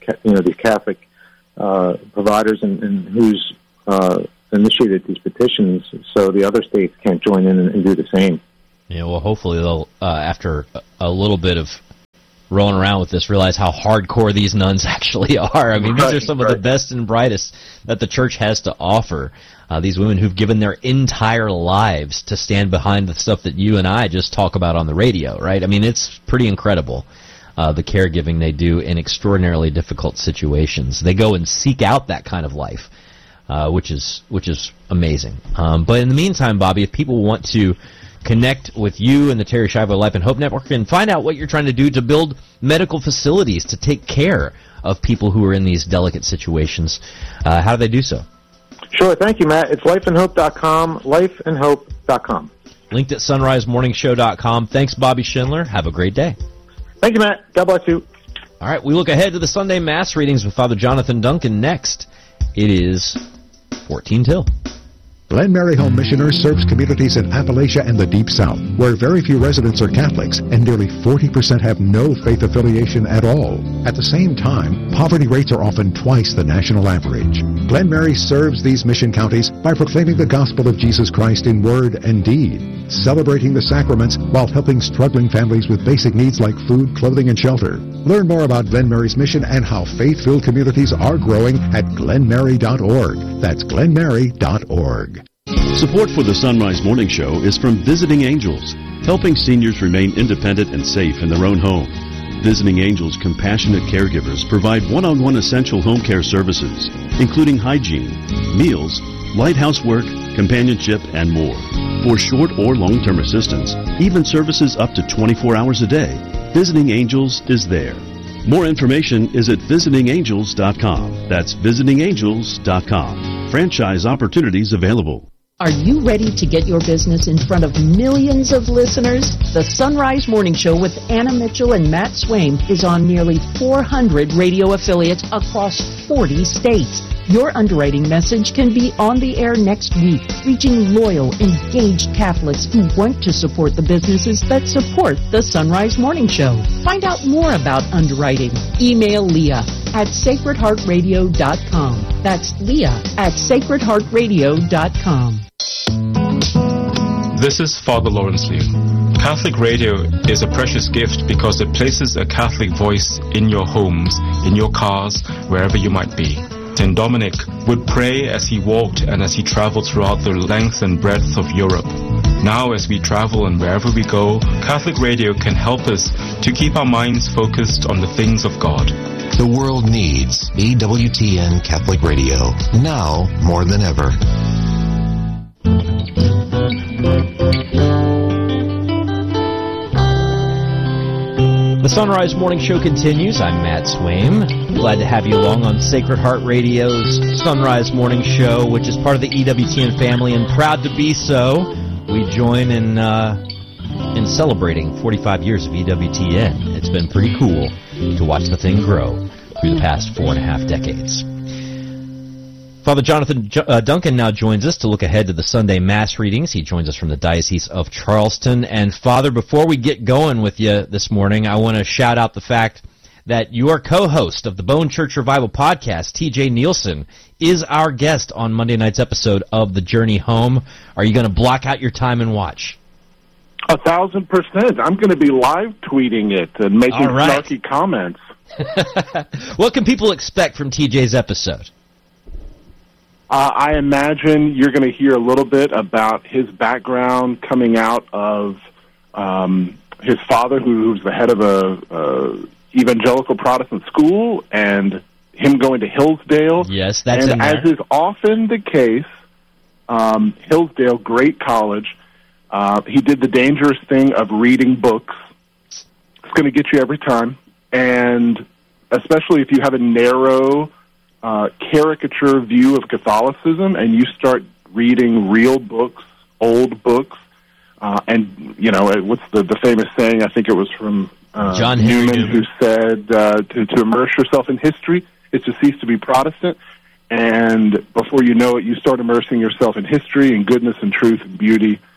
[SPEAKER 14] Catholic providers and who's initiated these petitions, so the other states can't join in and do the same.
[SPEAKER 3] Yeah, well, hopefully they'll, after a little bit of rolling around with this, realize how hardcore these nuns actually are. I mean, these are some of the best and brightest that the church has to offer. These women who've given their entire lives to stand behind the stuff that you and I just talk about on the radio, right? I mean, it's pretty incredible, the caregiving they do in extraordinarily difficult situations. They go and seek out that kind of life, which is amazing. But in the meantime, Bobby, if people want to connect with you and the Terri Schiavo Life and Hope Network and find out what you're trying to do to build medical facilities to take care of people who are in these delicate situations, how do they do so?
[SPEAKER 14] Sure, thank you, Matt. It's lifeandhope.com, lifeandhope.com.
[SPEAKER 3] Linked at sunrisemorningshow.com. Thanks, Bobby Schindler. Have a great day.
[SPEAKER 14] Thank you, Matt. God bless you.
[SPEAKER 3] All right, we look ahead to the Sunday Mass readings with Father Jonathan Duncan next. It is 14 till.
[SPEAKER 15] Glen Mary Home Missioners serves communities in Appalachia and the Deep South, where very few residents are Catholics and nearly 40% have no faith affiliation at all. At the same time, poverty rates are often twice the national average. Glen Mary serves these mission counties by proclaiming the gospel of Jesus Christ in word and deed, celebrating the sacraments while helping struggling families with basic needs like food, clothing, and shelter. Learn more about Glen Mary's mission and how faith-filled communities are growing at glenmary.org. That's glenmary.org.
[SPEAKER 5] Support for the Sunrise Morning Show is from Visiting Angels, helping seniors remain independent and safe in their own home. Visiting Angels compassionate caregivers provide one-on-one essential home care services, including hygiene, meals, light housework, companionship, and more. For short or long-term assistance, even services up to 24 hours a day, Visiting Angels is there. More information is at visitingangels.com. That's visitingangels.com. Franchise opportunities available.
[SPEAKER 6] Are you ready to get your business in front of millions of listeners? The Sunrise Morning Show with Anna Mitchell and Matt Swaim is on nearly 400 radio affiliates across 40 states. Your underwriting message can be on the air next week, reaching loyal, engaged Catholics who want to support the businesses that support the Sunrise Morning Show. Find out more about underwriting. Email Leah at sacredheartradio.com. That's Leah at sacredheartradio.com.
[SPEAKER 16] This is Father Lawrence Liu. Catholic radio is a precious gift because it places a Catholic voice in your homes, in your cars, wherever you might be. St. Dominic would pray as he walked and as he traveled throughout the length and breadth of Europe. Now, as we travel and wherever we go, Catholic radio can help us to keep our minds focused on the things of God.
[SPEAKER 17] The world needs EWTN Catholic Radio, now more than ever.
[SPEAKER 3] The Sunrise Morning Show continues. I'm Matt Swaim. Glad to have you along on Sacred Heart Radio's Sunrise Morning Show, which is part of the EWTN family, and proud to be so. We join in celebrating 45 years of EWTN. It's been pretty cool to watch the thing grow through the past 4.5 decades. Father Jonathan Duncan now joins us to look ahead to the Sunday Mass readings. He joins us from the Diocese of Charleston. And Father, before we get going with you this morning, I want to shout out the fact that your co-host of the Bone Church Revival podcast, TJ Nielsen, is our guest on Monday night's episode of The Journey Home. Are you going to block out your time and watch?
[SPEAKER 18] 1,000%. I'm going to be live tweeting it and making snarky comments.
[SPEAKER 3] What can people expect from TJ's episode?
[SPEAKER 18] I imagine you're going to hear a little bit about his background coming out of his father, who's the head of a evangelical Protestant school, and him going to Hillsdale.
[SPEAKER 3] Yes, that's
[SPEAKER 18] and
[SPEAKER 3] in there.
[SPEAKER 18] As is often the case, Hillsdale, great college, he did the dangerous thing of reading books. It's going to get you every time, and especially if you have a narrow caricature view of Catholicism and you start reading real books, old books, and, you know, what's the famous saying? I think it was from
[SPEAKER 3] John
[SPEAKER 18] Newman, who said to immerse yourself in history is to cease to be Protestant. And before you know it, you start immersing yourself in history and goodness and truth and beauty.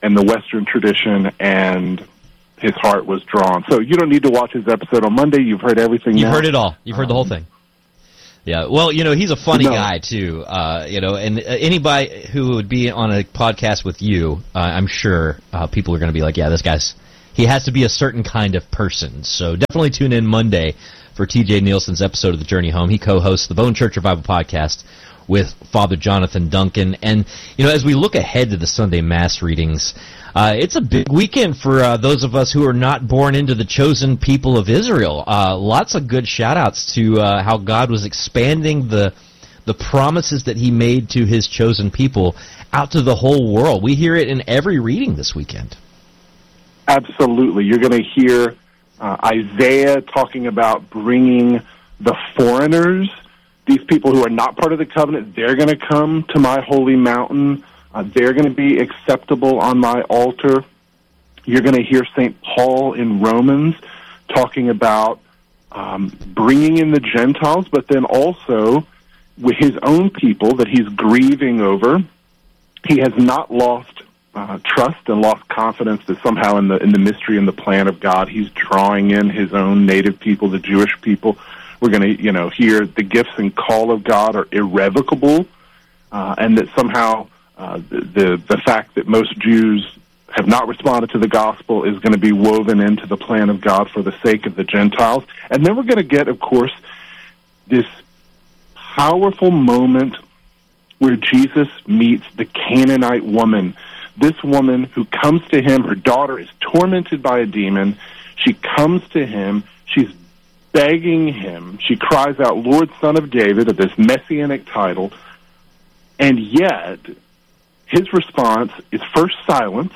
[SPEAKER 18] and the Western tradition, and his heart was drawn. So you don't need to watch his episode on Monday. You've heard everything.
[SPEAKER 3] You've heard it all. You've heard the whole thing. Yeah, well, he's a funny guy, too, and anybody who would be on a podcast with you, I'm sure people are going to be like, yeah, he has to be a certain kind of person. So definitely tune in Monday for T.J. Nielsen's episode of The Journey Home. He co-hosts the Bone Church Revival podcast with Father Jonathan Duncan. And, as we look ahead to the Sunday Mass readings, it's a big weekend for those of us who are not born into the chosen people of Israel. Lots of good shout-outs to how God was expanding the promises that he made to his chosen people out to the whole world. We hear it in every reading this weekend.
[SPEAKER 18] Absolutely. You're going to hear Isaiah talking about bringing the foreigners, these people who are not part of the covenant, they're going to come to my holy mountain. They're going to be acceptable on my altar. You're going to hear St. Paul in Romans talking about bringing in the Gentiles, but then also with his own people that he's grieving over. He has not lost trust and lost confidence that somehow in the mystery and the plan of God, he's drawing in his own native people, the Jewish people. We're going to, hear the gifts and call of God are irrevocable, and that somehow the fact that most Jews have not responded to the gospel is going to be woven into the plan of God for the sake of the Gentiles. And then we're going to get, of course, this powerful moment where Jesus meets the Canaanite woman. This woman who comes to him, her daughter is tormented by a demon. She comes to him. She's begging him. She cries out, Lord, Son of David, of this messianic title. And yet, his response is first silence,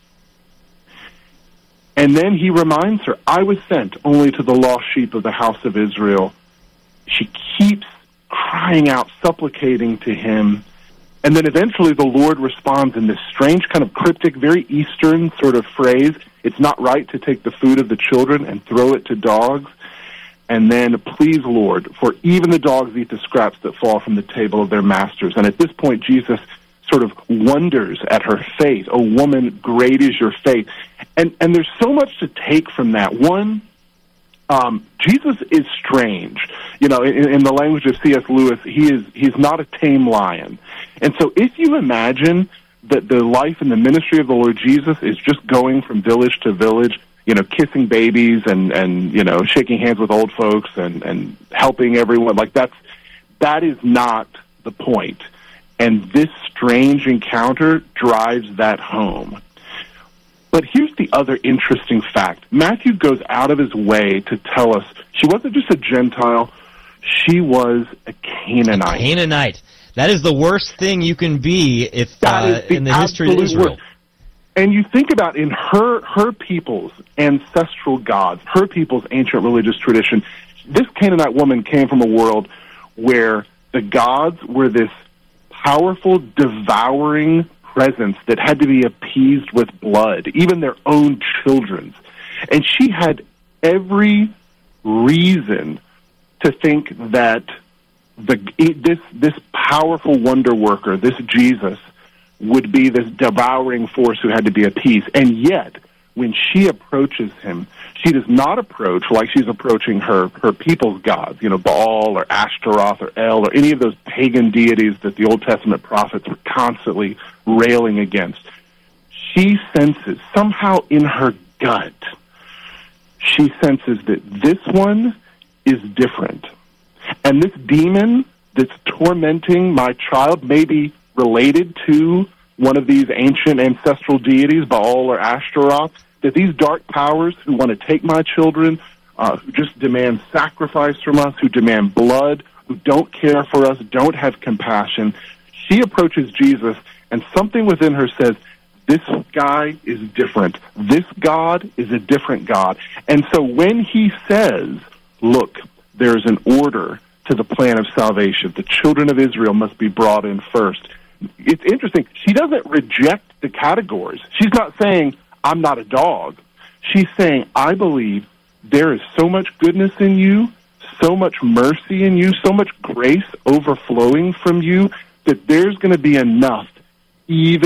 [SPEAKER 18] and then he reminds her, I was sent only to the lost sheep of the house of Israel. She keeps crying out, supplicating to him. And then eventually the Lord responds in this strange kind of cryptic, very Eastern sort of phrase, it's not right to take the food of the children and throw it to dogs. And then, please, Lord, for even the dogs eat the scraps that fall from the table of their masters. And at this point, Jesus sort of wonders at her faith. Oh, woman, great is your faith. And there's so much to take from that. One, Jesus is strange. In the language of C.S. Lewis, he's not a tame lion. And so if you imagine that the life and the ministry of the Lord Jesus is just going from village to village, kissing babies and shaking hands with old folks and helping everyone, that is not the point. And this strange encounter drives that home. But here's the other interesting fact. Matthew goes out of his way to tell us she wasn't just a Gentile, she was a Canaanite.
[SPEAKER 3] A Canaanite. That is the worst thing you can be if in the history of Israel.
[SPEAKER 18] Worst. And you think about in her people's ancestral gods, her people's ancient religious tradition, this Canaanite woman came from a world where the gods were this powerful, devouring presence that had to be appeased with blood, even their own children's. And she had every reason to think that this powerful wonder worker, this Jesus, would be this devouring force who had to be appeased. And yet, when she approaches him, she does not approach like she's approaching her people's gods, Baal or Ashtaroth or El or any of those pagan deities that the Old Testament prophets were constantly railing against. She senses, somehow in her gut, she senses that this one is different. And this demon that's tormenting my child may be related to one of these ancient ancestral deities, Baal or Ashtaroth, that these dark powers who want to take my children, who just demand sacrifice from us, who demand blood, who don't care for us, don't have compassion, she approaches Jesus, and something within her says, this guy is different. This God is a different God. And so when he says, look, there's an order to the plan of salvation. The children of Israel must be brought in first. It's interesting. She doesn't reject the categories. She's not saying, I'm not a dog. She's saying, I believe there is so much goodness in you, so much mercy in you, so much grace overflowing from you, that there's going to be enough even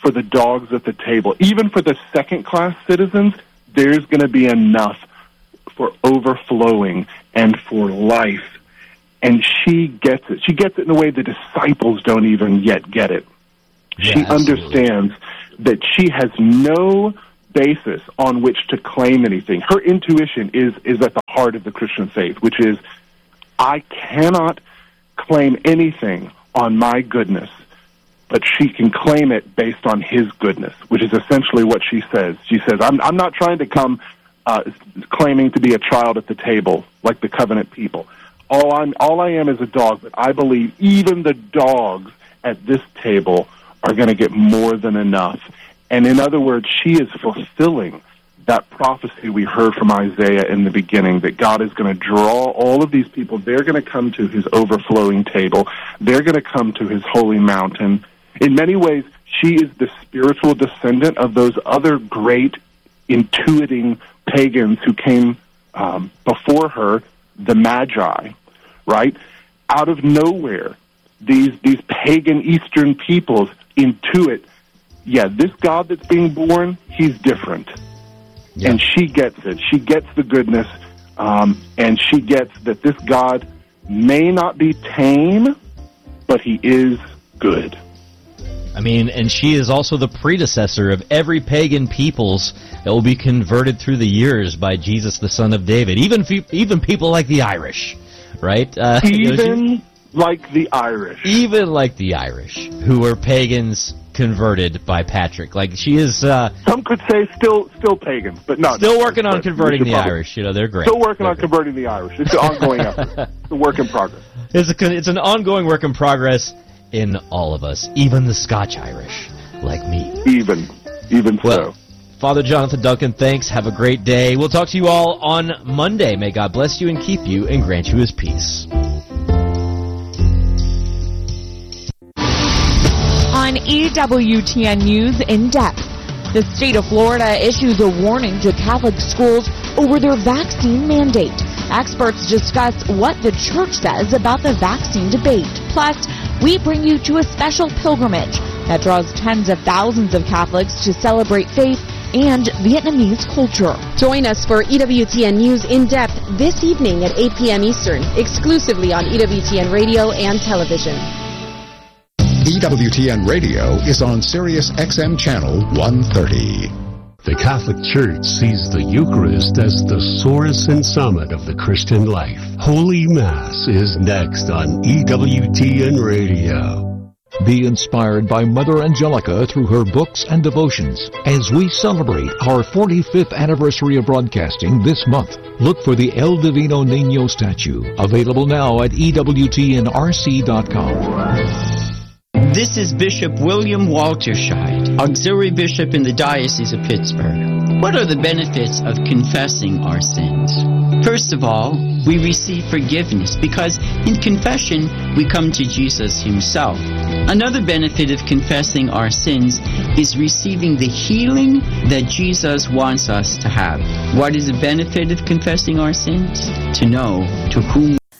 [SPEAKER 18] for the dogs at the table. Even for the second-class citizens, there's going to be enough for overflowing and for life. And she gets it. She gets it in a way the disciples don't even yet get it.
[SPEAKER 3] Yeah,
[SPEAKER 18] she understands that she has no basis on which to claim anything. Her intuition is at the heart of the Christian faith, which is, I cannot claim anything on my goodness, but she can claim it based on his goodness, which is essentially what she says. She says, I'm not trying to come claiming to be a child at the table like the covenant people. All I am is a dog, but I believe even the dogs at this table are going to get more than enough. And in other words, she is fulfilling that prophecy we heard from Isaiah in the beginning, that God is going to draw all of these people. They're going to come to his overflowing table. They're going to come to his holy mountain. In many ways, she is the spiritual descendant of those other great intuiting pagans who came before her, the Magi, right? Out of nowhere, these pagan Eastern peoples intuit, yeah, this God that's being born, he's different. Yeah. And she gets it. She gets the goodness, and she gets that this God may not be tame, but he is good.
[SPEAKER 3] I mean, and she is also the predecessor of every pagan peoples that will be converted through the years by Jesus, the Son of David. Even people like the Irish, right?
[SPEAKER 18] Even like the Irish,
[SPEAKER 3] who were pagans converted by Patrick. Like, she is...
[SPEAKER 18] some could say still pagans, but no.
[SPEAKER 3] Still working on converting the Irish. You know, they're great.
[SPEAKER 18] Still working on converting the Irish. It's an ongoing effort. It's a work in progress.
[SPEAKER 3] It's an ongoing work in progress in all of us, even the Scotch-Irish, like me.
[SPEAKER 18] Even so.
[SPEAKER 3] Father Jonathan Duncan, thanks. Have a great day. We'll talk to you all on Monday. May God bless you and keep you and grant you his peace.
[SPEAKER 19] On EWTN News In Depth, the state of Florida issues a warning to Catholic schools over their vaccine mandate. Experts discuss what the church says about the vaccine debate. Plus, we bring you to a special pilgrimage that draws tens of thousands of Catholics to celebrate faith and Vietnamese culture.
[SPEAKER 20] Join us for EWTN News In Depth this evening at 8 p.m. Eastern, exclusively on EWTN Radio and Television.
[SPEAKER 15] EWTN Radio is on Sirius XM Channel 130.
[SPEAKER 21] The Catholic Church sees the Eucharist as the source and summit of the Christian life. Holy Mass is next on EWTN Radio.
[SPEAKER 22] Be inspired by Mother Angelica through her books and devotions. As we celebrate our 45th anniversary of broadcasting this month, look for the El Divino Niño statue, available now at EWTNRC.com.
[SPEAKER 23] This is Bishop William Walterscheid, Auxiliary Bishop in the Diocese of Pittsburgh. What are the benefits of confessing our sins? First of all, we receive forgiveness because in confession we come to Jesus himself. Another benefit of confessing our sins is receiving the healing that Jesus wants us to have. What is the benefit of confessing our sins? To know to whom